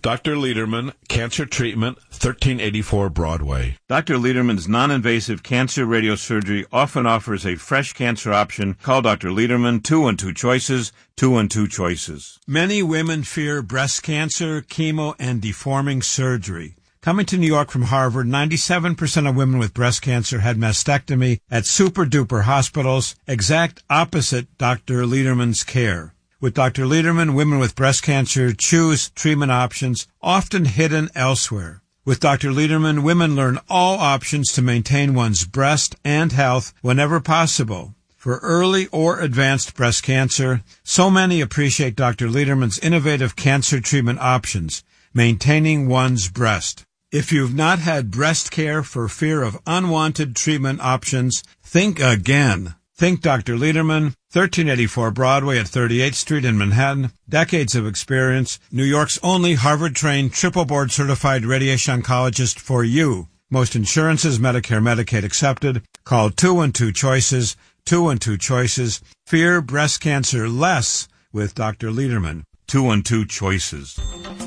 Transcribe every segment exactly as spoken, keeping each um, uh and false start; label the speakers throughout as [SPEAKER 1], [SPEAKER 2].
[SPEAKER 1] Doctor Lederman, Cancer Treatment, thirteen eighty-four Broadway.
[SPEAKER 2] Doctor Lederman's non-invasive cancer radiosurgery often offers a fresh cancer option. Call Doctor Lederman, two one two choices, two one two choices.
[SPEAKER 3] Many women fear breast cancer, chemo, and deforming surgery. Coming to New York from Harvard, ninety-seven percent of women with breast cancer had mastectomy at super-duper hospitals, exact opposite Doctor Lederman's care. With Doctor Lederman, women with breast cancer choose treatment options often hidden elsewhere. With Doctor Lederman, women learn all options to maintain one's breast and health whenever possible. For early or advanced breast cancer, so many appreciate Doctor Lederman's innovative cancer treatment options, maintaining one's breast. If you've not had breast care for fear of unwanted treatment options, think again. Think Doctor Lederman, thirteen eighty-four Broadway at thirty-eighth Street in Manhattan. Decades of experience. New York's only Harvard-trained, triple-board certified radiation oncologist for you. Most insurances, Medicare, Medicaid accepted. Call two one two choices, two one two choices. Fear breast cancer less with Doctor Lederman.
[SPEAKER 2] two one two choices.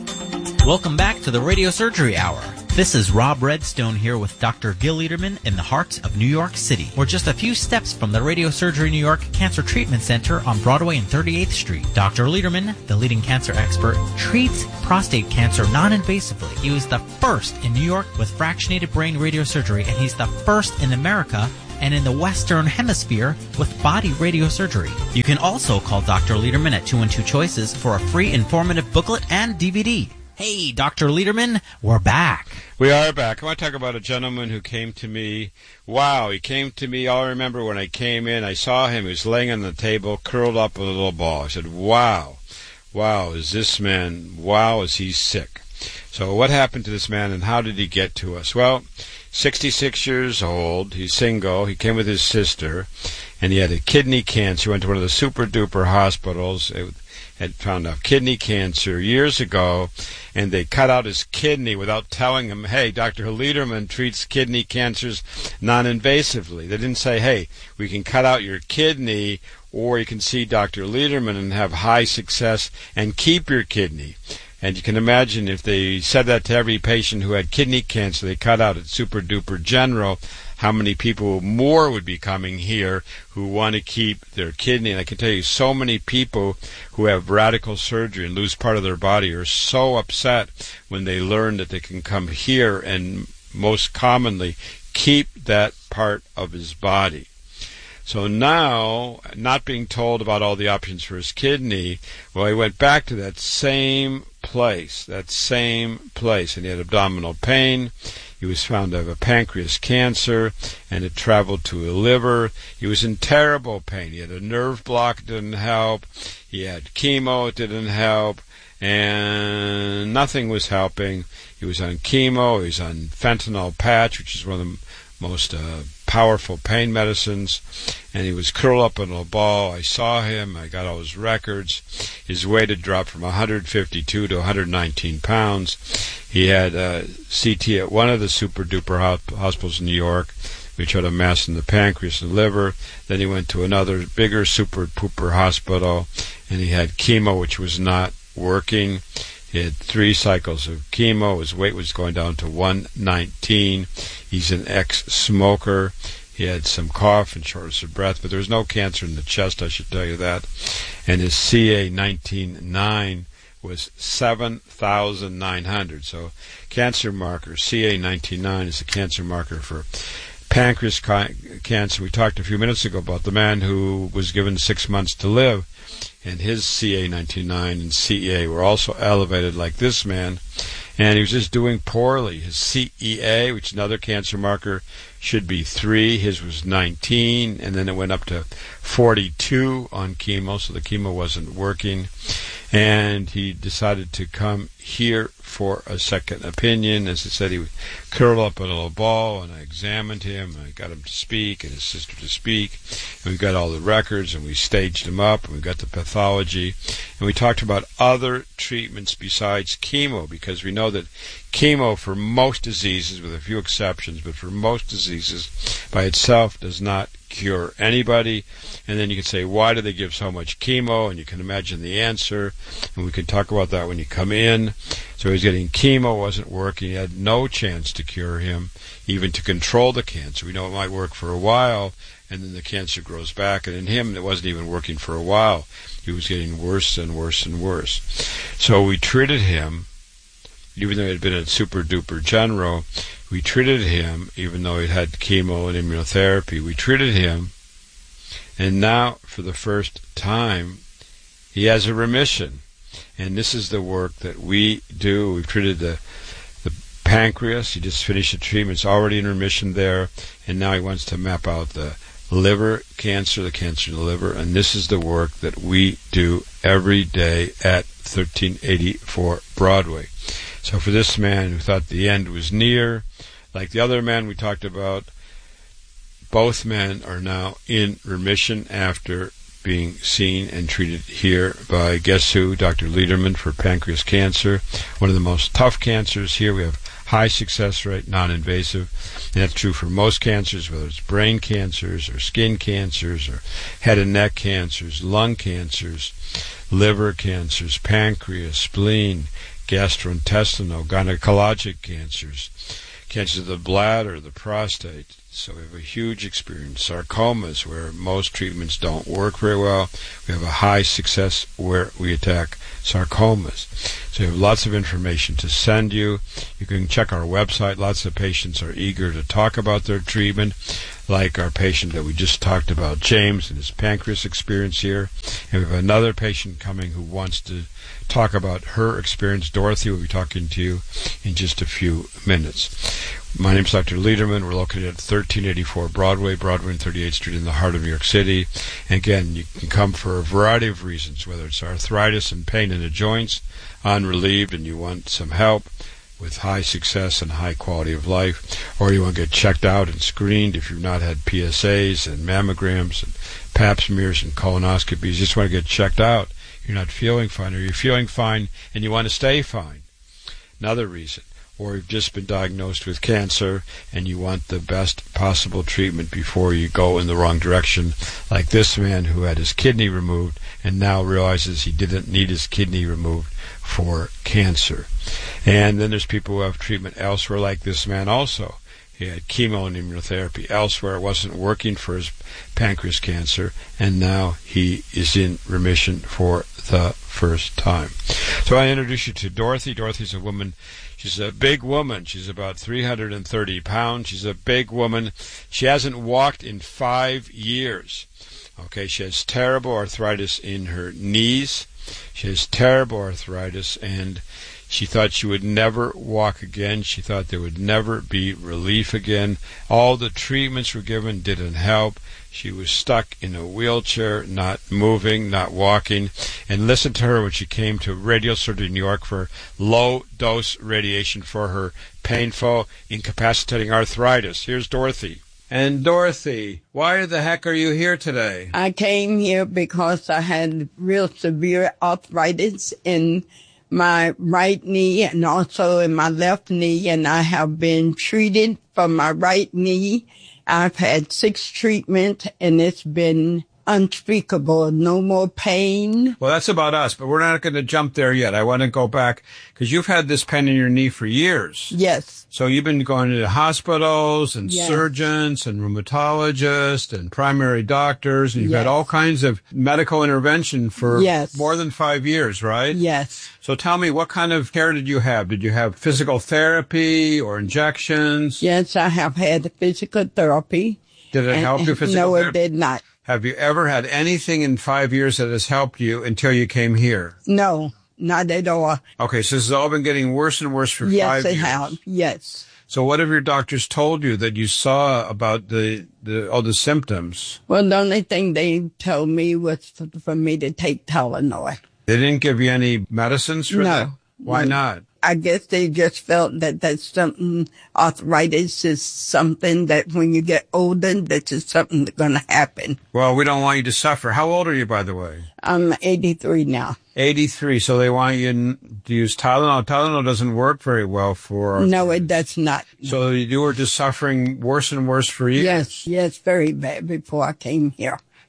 [SPEAKER 4] Welcome back to the Radio Surgery Hour. This is Rob Redstone here with Doctor Gil Lederman in the heart of New York City. We're just a few steps from the Radio Surgery New York Cancer Treatment Center on Broadway and thirty-eighth Street. Doctor Lederman, the leading cancer expert, treats prostate cancer non-invasively. He was the first in New York with fractionated brain radiosurgery, and he's the first in America and in the Western Hemisphere with body radiosurgery. You can also call Doctor Lederman at two one two choices for a free informative booklet and D V D. Hey, Doctor Lederman, we're back.
[SPEAKER 5] We are back. I want to talk about a gentleman who came to me. Wow, he came to me. All I remember when I came in, I saw him. He was laying on the table, curled up in a little ball. I said, wow, wow, is this man, wow, is he sick? So what happened to this man and how did he get to us? Well, sixty-six years old. He's single. He came with his sister, and he had a kidney cancer. He went to one of the super-duper hospitals. It, had found out kidney cancer years ago, and they cut out his kidney without telling him, hey, Doctor Lederman treats kidney cancers non-invasively. They didn't say, hey, we can cut out your kidney, or you can see Doctor Lederman and have high success and keep your kidney. And you can imagine if they said that to every patient who had kidney cancer, they cut out at Super Duper General, how many people more would be coming here who want to keep their kidney. And I can tell you, so many people who have radical surgery and lose part of their body are so upset when they learn that they can come here and most commonly keep that part of his body. So now, not being told about all the options for his kidney, well, he went back to that same place, that same place, and he had abdominal pain. He was found to have a pancreas cancer, and it traveled to a liver. He was in terrible pain. He had a nerve block, it didn't help. He had chemo, it didn't help. And nothing was helping. He was on chemo, he was on fentanyl patch, which is one of the most uh, powerful pain medicines, and he was curled up in a ball. I saw him, I got all his records. His weight had dropped from one hundred fifty-two to one hundred nineteen pounds. He had uh, C T at one of the super-duper hospitals in New York, which had a mass in the pancreas and liver. Then he went to another bigger super-pooper hospital, and he had chemo, which was not working. He had three cycles of chemo. His weight was going down to one nineteen. He's an ex-smoker. He had some cough and shortness of breath, but there was no cancer in the chest, I should tell you that. And his C A nineteen nine was seven thousand nine hundred. So cancer marker, C A nineteen nine is a cancer marker for pancreas ca- cancer. We talked a few minutes ago about the man who was given six months to live, and his C A nineteen nine and C E A were also elevated like this man, and he was just doing poorly. His C E A, which is another cancer marker, should be three. His was nineteen, and then it went up to forty-two on chemo, so the chemo wasn't working. And he decided to come here for a second opinion. As I said, he would curl up in a little ball, and I examined him, and I got him to speak, and his sister to speak, and we got all the records, and we staged him up, and we got the pathology, and we talked about other treatments besides chemo, because we know that chemo for most diseases, with a few exceptions, but for most diseases by itself does not cure anybody. And then you can say, why do they give so much chemo? And you can imagine the answer, and we can talk about that when you come in. So he was getting chemo, wasn't working. He had no chance to cure him, even to control the cancer. We know it might work for a while, and then the cancer grows back. And in him, it wasn't even working for a while. He was getting worse and worse and worse. So we treated him, even though he had been a super-duper general. We treated him, even though he had chemo and immunotherapy. We treated him, and now, for the first time, he has a remission. And this is the work that we do. We've treated the the pancreas. He just finished the treatment. It's already in remission there. And now he wants to map out the liver cancer, the cancer in the liver. And this is the work that we do every day at thirteen eighty-four Broadway. So for this man who thought the end was near, like the other man we talked about, both men are now in remission after being seen and treated here by, guess who, Doctor Lederman, for pancreas cancer, one of the most tough cancers here. We have high success rate, non-invasive, and that's true for most cancers, whether it's brain cancers or skin cancers or head and neck cancers, lung cancers, liver cancers, pancreas, spleen, gastrointestinal, gynecologic cancers, cancers of the bladder, the prostate. So we have a huge experience. Sarcomas, where most treatments don't work very well. We have a high success where we attack sarcomas. So we have lots of information to send you. You can check our website. Lots of patients are eager to talk about their treatment, like our patient that we just talked about, James, and his pancreas experience here. And we have another patient coming who wants to talk about her experience. Dorothy will be talking to you in just a few minutes. My name is Doctor Lederman. We're located at thirteen eighty-four Broadway, Broadway and thirty-eighth Street in the heart of New York City. And again, you can come for a variety of reasons, whether it's arthritis and pain in the joints, unrelieved, and you want some help with high success and high quality of life, or you want to get checked out and screened if you've not had P S As and mammograms and pap smears and colonoscopies. You just want to get checked out. You're not feeling fine, or you're feeling fine and you want to stay fine. Another reason. Or you've just been diagnosed with cancer and you want the best possible treatment before you go in the wrong direction, like this man who had his kidney removed and now realizes he didn't need his kidney removed for cancer. And then there's people who have treatment elsewhere, like this man also. He had chemo and immunotherapy elsewhere. It wasn't working for his pancreas cancer, and now he is in remission for the first time. So I introduce you to Dorothy. Dorothy's a woman. She's a big woman. She's about three hundred thirty pounds. She's a big woman. She hasn't walked in five years. Okay, she has terrible arthritis in her knees. She has terrible arthritis, and she thought she would never walk again. She thought there would never be relief again. All the treatments were given didn't help. She was stuck in a wheelchair, not moving, not walking. And listen to her when she came to Radio Surgery New York for low-dose radiation for her painful, incapacitating arthritis. Here's Dorothy. And Dorothy, why the heck are you here today?
[SPEAKER 6] I came here because I had real severe arthritis in my right knee and also in my left knee, and I have been treated for my right knee. I've had six treatments, and it's been unspeakable. No more pain.
[SPEAKER 3] Well, that's about us, but we're not going to jump there yet. I want to go back because you've had this pain in your knee for years.
[SPEAKER 6] Yes.
[SPEAKER 3] So you've been going to hospitals and
[SPEAKER 6] yes.
[SPEAKER 3] surgeons and rheumatologists and primary doctors, and you've
[SPEAKER 6] yes.
[SPEAKER 3] had all kinds of medical intervention for
[SPEAKER 6] yes.
[SPEAKER 3] more than five years, right?
[SPEAKER 6] Yes.
[SPEAKER 3] So tell me, what kind of care did you have? Did you have physical therapy or injections?
[SPEAKER 6] Yes, I have had physical therapy.
[SPEAKER 3] Did it
[SPEAKER 6] and,
[SPEAKER 3] help you physical
[SPEAKER 6] No,
[SPEAKER 3] therapy?
[SPEAKER 6] it did not.
[SPEAKER 3] Have you ever had anything in five years that has helped you until you came here?
[SPEAKER 6] No, not at all.
[SPEAKER 3] Okay, so this has all been getting worse and worse for
[SPEAKER 6] yes,
[SPEAKER 3] five years.
[SPEAKER 6] Yes, it has. Yes.
[SPEAKER 3] So what have your doctors told you that you saw about the, the all the symptoms?
[SPEAKER 6] Well, the only thing they told me was for, for me to take Tylenol.
[SPEAKER 3] They didn't give you any medicines for
[SPEAKER 6] no,
[SPEAKER 3] that? Why
[SPEAKER 6] no.
[SPEAKER 3] not?
[SPEAKER 6] I guess they just felt that that's something, arthritis is something that when you get older, that's just something that's going to happen.
[SPEAKER 3] Well, we don't want you to suffer. How old are you, by the way?
[SPEAKER 6] I'm eighty-three now.
[SPEAKER 3] eighty-three, so they want you to use Tylenol. Tylenol doesn't work very well for arthritis.
[SPEAKER 6] No, it does not.
[SPEAKER 3] So you were just suffering worse and worse for years?
[SPEAKER 6] Yes, yes, very bad before I came here.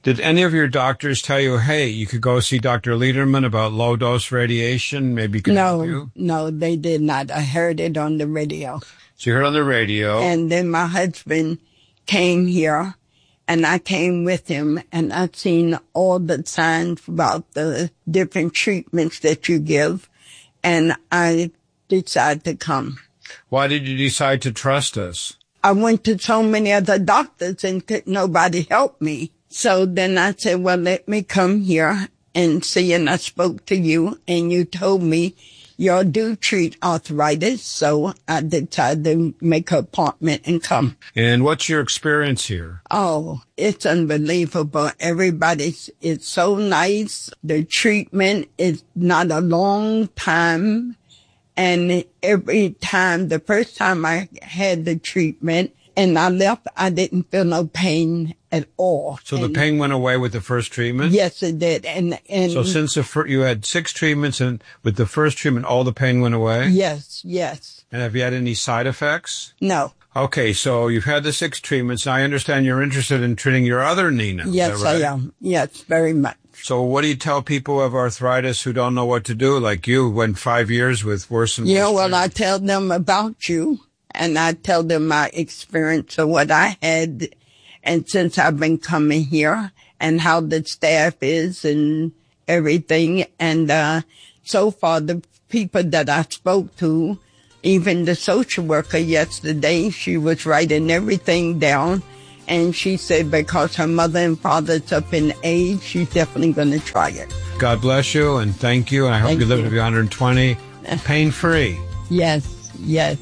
[SPEAKER 3] Did any of your doctors tell you, hey, you could go see Doctor Lederman about low-dose radiation? Maybe he could help
[SPEAKER 6] No,
[SPEAKER 3] you?
[SPEAKER 6] no, they did not. I heard it on the radio.
[SPEAKER 3] So you heard on the radio.
[SPEAKER 6] And then my husband came here, and I came with him, and I seen all the signs about the different treatments that you give, and I decided to come.
[SPEAKER 3] Why did you decide to trust us?
[SPEAKER 6] I went to so many other doctors, and could nobody help me. So then I said, well, let me come here and see, and I spoke to you, and you told me you do treat arthritis, so I decided to make an appointment and come.
[SPEAKER 3] And what's your experience here?
[SPEAKER 6] Oh, it's unbelievable. Everybody's, it's so nice. The treatment is not a long time. And every time, the first time I had the treatment and I left, I didn't feel no pain at all.
[SPEAKER 3] So
[SPEAKER 6] and
[SPEAKER 3] the pain went away with the first treatment?
[SPEAKER 6] Yes, it did. And, and
[SPEAKER 3] so since the fir- you had six treatments, and with the first treatment, all the pain went away?
[SPEAKER 6] Yes, yes.
[SPEAKER 3] And have you had any side effects?
[SPEAKER 6] No.
[SPEAKER 3] Okay, so you've had the six treatments. I understand you're interested in treating your other knee now.
[SPEAKER 6] Yes,
[SPEAKER 3] is that right?
[SPEAKER 6] I am. Yes, very much.
[SPEAKER 3] So what do you tell people who have arthritis who don't know what to do, like you, went five years with worse and worse?
[SPEAKER 6] Yeah, well, I tell them about you, and I tell them my experience of what I had, and since I've been coming here, and how the staff is and everything. And uh so far, the people that I spoke to, even the social worker yesterday, she was writing everything down. And she said because her mother and father's up in age, she's definitely going to try it.
[SPEAKER 3] God bless you, and thank you, and I hope
[SPEAKER 6] Thank
[SPEAKER 3] you live
[SPEAKER 6] you.
[SPEAKER 3] to be one hundred twenty, pain-free.
[SPEAKER 6] Yes, yes.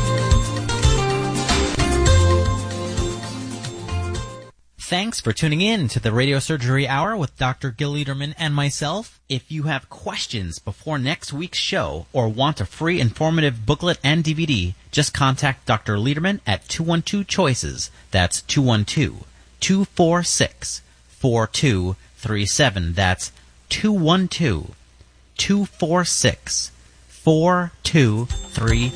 [SPEAKER 4] Thanks for tuning in to the Radio Surgery Hour with Doctor Gil Lederman and myself. If you have questions before next week's show or want a free informative booklet and D V D, just contact Doctor Lederman at two one two choices. That's two one two, two four six, four two three seven. That's two one two, two four six, four two three